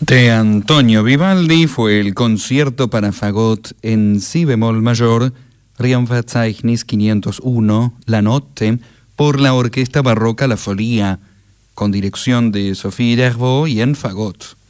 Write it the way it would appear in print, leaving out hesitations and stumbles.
De Antonio Vivaldi fue el concierto para fagot en si bemol mayor, Riemverzeichnis 501, La Notte, por la orquesta barroca La Folia, con dirección de Sofía Lervo y en fagot.